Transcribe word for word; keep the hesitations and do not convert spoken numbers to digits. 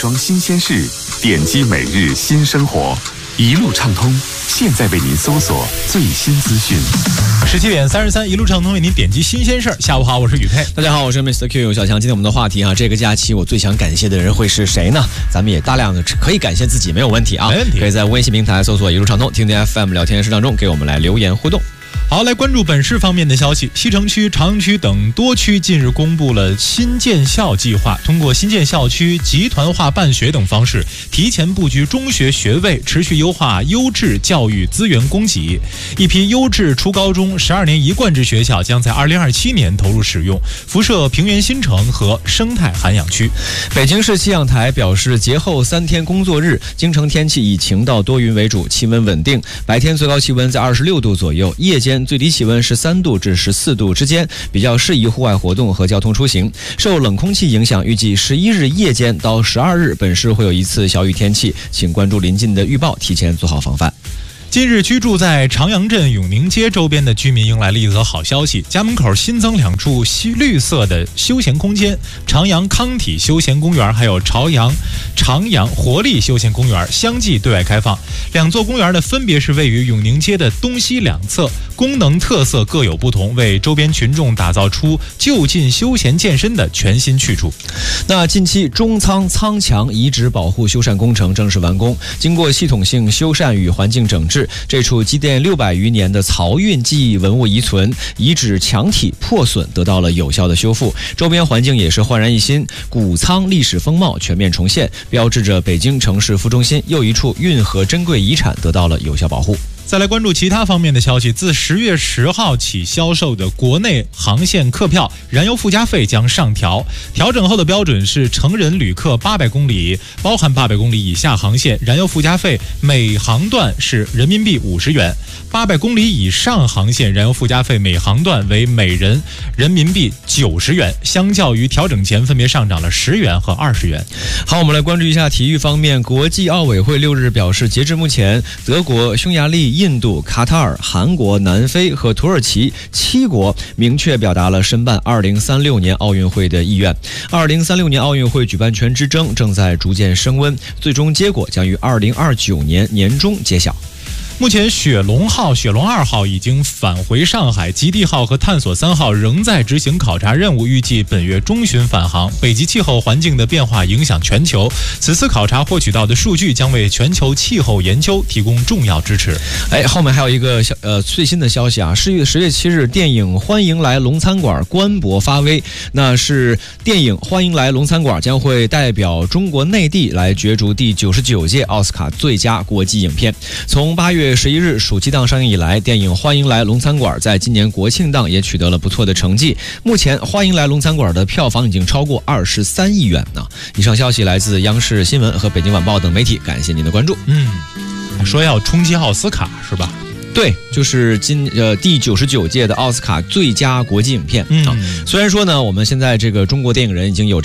装新鲜事，点击每日新生活，一路畅通。现在为您搜索最新资讯。 十七点三十三，一路畅通为您点击新鲜事儿。下午好，我是宇佩。 大家好，我是 Mister Q 小强。今天我们的话题啊，这个假期我最想感谢的人会是谁呢？咱们也大量的可以感谢自己，没有问题啊， 没问题。 可以在微信平台搜索一路畅通，听听 F M 聊天室当中给我们来留言互动。 好，来关注本市方面的消息。西城区、朝阳区等多区近日公布了新建校计划，通过新建校区、集团化办学等方式，提前布局中学学位，持续优化优质教育资源供给。一批优质初高中十二年一贯制学校将在二零二七年投入使用，辐射平原新城和生态涵养区。 北京市气象台表示，节后三天工作日，京城天气以晴到多云为主，气温稳定，白天最高气温在二十六度左右，夜间最低气温十三度至十四度之间，比较适宜户外活动和交通出行。受冷空气影响，预计十一日夜间到十二日本市会有一次小雨天气，请关注临近的预报，提前做好防范。 近日，居住在长阳镇永宁街周边的居民迎来了一则好消息，家门口新增两处绿色的休闲空间，长阳康体休闲公园还有朝阳长阳活力休闲公园相继对外开放。两座公园呢，分别是位于永宁街的东西两侧，功能特色各有不同，为周边群众打造出就近休闲健身的全新去处。 那近期中仓仓墙遗址保护修缮工程正式完工，经过系统性修缮与环境整治，这处积淀六百余年的漕运记忆文物遗存遗址墙体破损得到了有效的修复，周边环境也是焕然一新，古仓历史风貌全面重现，标志着北京城市副中心又一处运河珍贵遗产得到了有效保护。 再来关注其他方面的消息，自十月十号起销售的国内航线客票燃油附加费将上调，调整后的标准是成人旅客八百公里，包含八百公里以下航线，燃油附加费每航段是人民币五十元，八百公里以上航线燃油附加费每航段为每人人民币九十元，相较于调整前分别上涨了十元和二十元。 好，我们来关注一下体育方面，国际奥委会六日表示，截至目前，德国、匈牙利、印度、卡塔尔、韩国、南非和土耳其七国明确表达了申办二零三六年奥运会的意愿。二零三六年奥运会举办权之争正在逐渐升温，最终结果将于二零二九年年中揭晓。 目前雪龙号、雪龙二号已经返回上海，极地号和探索三号仍在执行考察任务，预计本月中旬返航。北极气候环境的变化影响全球，此次考察获取到的数据将为全球气候研究提供重要支持。 哎，后面还有一个消呃最新的消息啊，十月十月七日，电影《欢迎来龙餐馆》官博发威，那是电影《欢迎来龙餐馆》将会代表中国内地来角逐第九十九届奥斯卡最佳国际影片。从八月十一日暑期档上映以来，电影《欢迎来龙餐馆》在今年国庆档也取得了不错的成绩。目前，《欢迎来龙餐馆》的票房已经超过二十三亿元呢。以上消息来自央视新闻和北京晚报等媒体，感谢您的关注。 嗯，说要冲击奥斯卡是吧？ 对，就是今呃第九十九届的奥斯卡最佳国际影片。 嗯、 啊，虽然说呢，我们现在这个中国电影人已经有